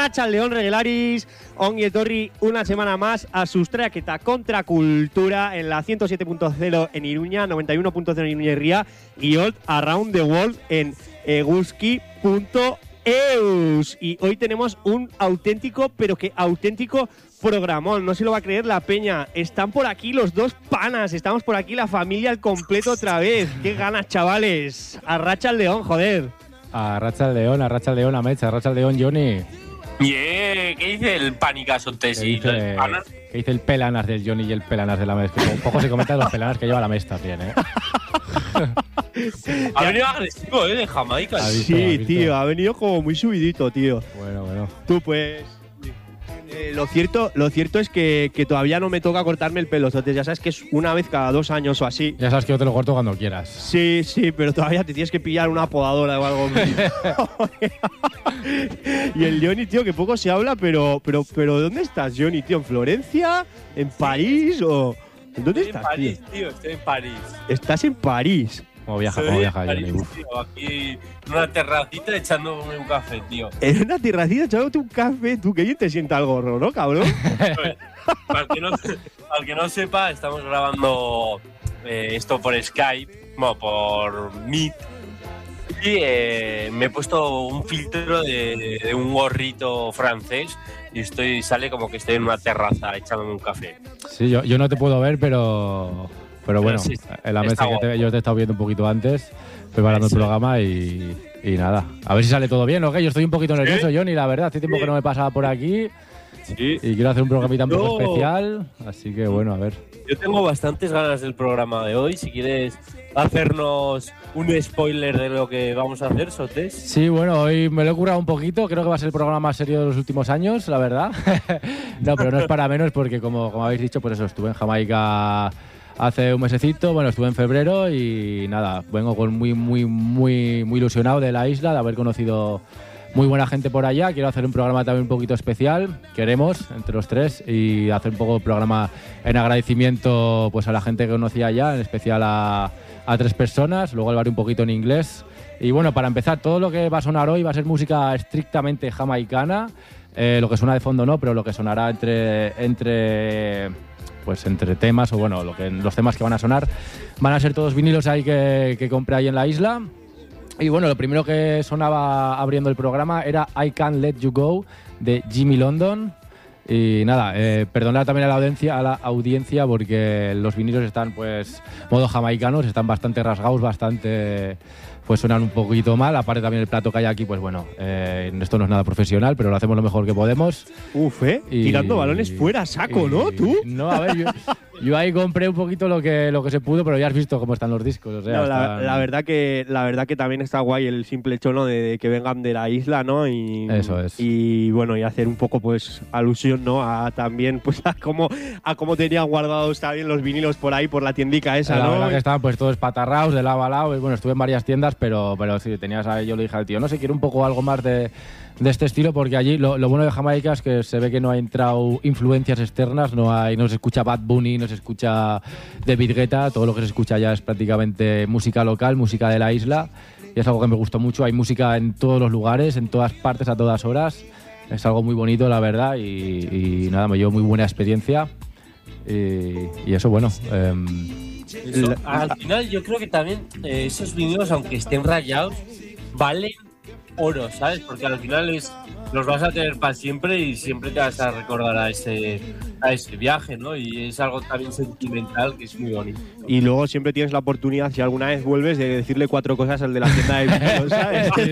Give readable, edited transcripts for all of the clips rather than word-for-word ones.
Arratsaldeon regelaris, ongi etorri una semana más a Sustraak eta Contracultura en la 107.0 en Iruña, 91.0 en Iruña y Ría y All Around the World en eguski.eus. Y hoy tenemos un auténtico, pero que auténtico programón, no se lo va a creer la peña. Están por aquí los dos panas, estamos por aquí la familia al completo otra vez. ¡Qué ganas, chavales! Arratsaldeon, joder. Arratsaldeon, Amets, Arratsaldeon, Johnny. ¿Qué dice el Pánicas Ontesi? ¿Qué dice el pelanas del Johnny y el pelanas de la Mets? Que un poco se comenta de los pelanas que lleva la Mets también, ¿eh? Ha venido agresivo, de Jamaica. Sí, tío, ha venido como muy subidito, tío. Bueno. Tú, pues… Lo cierto es que todavía no me toca cortarme el pelo, entonces ya sabes que es una vez cada 2 años o así. Ya sabes que yo te lo corto cuando quieras. Sí, pero todavía te tienes que pillar una podadora o algo. Y el Johnny, tío, que poco se habla, pero ¿dónde estás, Johnny, tío? ¿En Florencia? ¿En París? ¿O dónde estás, París, tío? Estoy en París. ¿Estás en París? ¿Cómo viaja Johnny? Tío, aquí en una terracita echándome un café, tío. En una terracita echándote un café, tú, que bien te sienta el gorro, ¿no, cabrón? Para el que no sepa, estamos grabando esto por Skype, bueno, por Meet. Y me he puesto un filtro de un gorrito francés y sale como que estoy en una terraza echándome un café. Sí, yo no te puedo ver, pero bueno, sí, en la mesa que yo te he estado viendo un poquito antes, preparando el programa y nada. A ver si sale todo bien, ¿o qué? Yo estoy un poquito nervioso, Johnny, la verdad. Hace tiempo que no me pasaba por aquí y quiero hacer un programita un poco especial, así que bueno, a ver. Yo tengo bastantes ganas del programa de hoy. Si quieres hacernos un spoiler de lo que vamos a hacer, Sotes. Sí, bueno, hoy me lo he currado un poquito. Creo que va a ser el programa más serio de los últimos años, la verdad. No, pero no es para menos porque, como habéis dicho, pues eso, estuve en Jamaica hace un mesecito. Bueno, estuve en febrero y nada, vengo con muy ilusionado de la isla, de haber conocido muy buena gente por allá. Quiero hacer un programa también un poquito especial, queremos, entre los tres, y hacer un poco el programa en agradecimiento pues a la gente que conocía allá, en especial a 3 personas. Luego hablaré un poquito en inglés. Y bueno, para empezar, todo lo que va a sonar hoy va a ser música estrictamente jamaicana. Lo que suena de fondo no, pero lo que sonará entre temas, o bueno, los temas que van a sonar van a ser todos vinilos ahí que compré ahí en la isla. Y bueno, lo primero que sonaba abriendo el programa era I Can't Let You Go de Jimmy London. Y nada, perdonad también a la audiencia porque los vinilos están pues modo jamaicanos, están bastante rasgados, pues suenan un poquito mal. Aparte también el plato que hay aquí, pues bueno, esto no es nada profesional, pero lo hacemos lo mejor que podemos. Tirando balones fuera, saco, ¿no? ¿Tú? No, a ver, yo ahí compré un poquito lo que se pudo, pero ya has visto cómo están los discos. O sea, no, la verdad que también está guay el simple hecho, ¿no? de que vengan de la isla, ¿no? Y eso es. Y bueno, y hacer un poco pues alusión, ¿no? A también pues a cómo tenían guardados también los vinilos por ahí, por la tiendica esa, la ¿no? verdad que estaban pues todos espatarrados de lado a lado. Y bueno, estuve en varias tiendas, pero sí, yo le dije al tío, no sé, quiero un poco algo más de este estilo, porque allí lo bueno de Jamaica es que se ve que no ha entrado influencias externas, no se escucha Bad Bunny, no se escucha David Guetta, todo lo que se escucha allá es prácticamente música local, música de la isla, y es algo que me gustó mucho. Hay música en todos los lugares, en todas partes, a todas horas. Es algo muy bonito, la verdad, y nada, me llevo muy buena experiencia. Y eso, bueno. Al final, yo creo que también esos vídeos, aunque estén rayados, valen oro, ¿sabes? Porque al final los vas a tener para siempre y siempre te vas a recordar a ese viaje, ¿no? Y es algo también sentimental que es muy bonito. Y luego siempre tienes la oportunidad, si alguna vez vuelves, de decirle 4 cosas al de la tienda de vídeos, ¿sabes? Sí.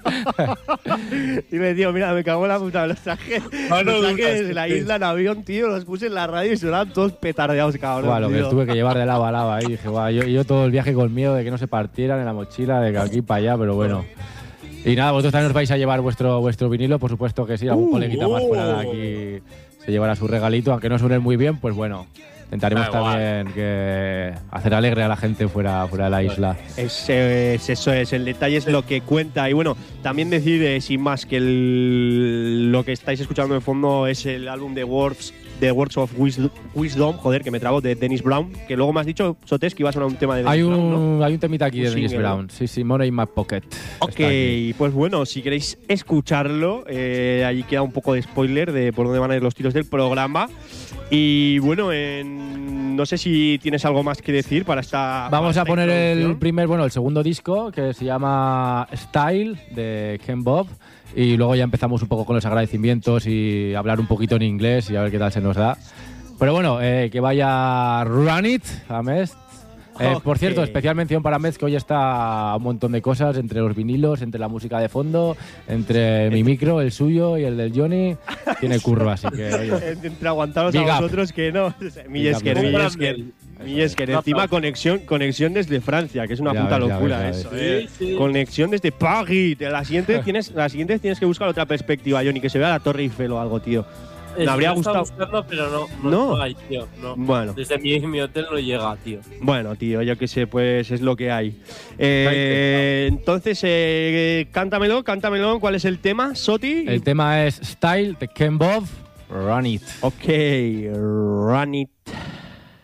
Y le digo, mira, me cago en la puta, los traje desde la isla en avión, tío, los puse en la radio y sonaban todos petardeados, cabrón. Lo que tuve que llevar de lado a lado ahí. Dije, yo todo el viaje con miedo de que no se partieran en la mochila, de que aquí para allá, pero bueno. Y nada, vosotros también os vais a llevar vuestro vinilo, por supuesto que sí, algún coleguita más fuera de aquí se llevará su regalito, aunque no suenen muy bien, pues bueno, intentaremos también hacer alegre a la gente fuera de la isla. Eso es, el detalle es lo que cuenta. Y bueno, también decir, sin más, que lo que estáis escuchando de fondo es el álbum de Worfs The Words of Wisdom, joder, que me trabo, de Dennis Brown, que luego me has dicho, Sotes, que iba a sonar un tema de Dennis Brown, ¿no? Hay un temita aquí de Dennis single. Brown. Sí, Money in My Pocket. Ok, pues bueno, si queréis escucharlo, ahí queda un poco de spoiler de por dónde van a ir los tiros del programa. Y bueno, no sé si tienes algo más que decir para esta. Vamos para a esta poner introducción. el segundo disco, que se llama Style, de Ken Bob. Y luego ya empezamos un poco con los agradecimientos y hablar un poquito en inglés y a ver qué tal se nos da. Pero bueno, que vaya Run It a Mest. Por cierto, especial mención para Mez, que hoy está un montón de cosas, entre los vinilos, entre la música de fondo, entre mi micro, el suyo y el del Johnny. Tiene curro, así que oye. Entre aguantaros Big a up. vosotros que no. Big up. Millesquer. Encima conexión desde Francia, que es una Ya puta ves, ya locura ves, ya eso. Sí. Conexión desde París. La siguiente tienes que buscar otra perspectiva, Johnny, que se vea la Torre Eiffel o algo, tío. Me habría gustado. Buscarlo, pero ¿No? no hay, tío. No. Bueno. Desde mi hotel no llega, tío. Bueno, tío, yo qué sé, pues es lo que hay. Entonces, cántamelo, ¿cuál es el tema, Soti? El tema es Style, de Ken Bob, Run It. Ok, Run It.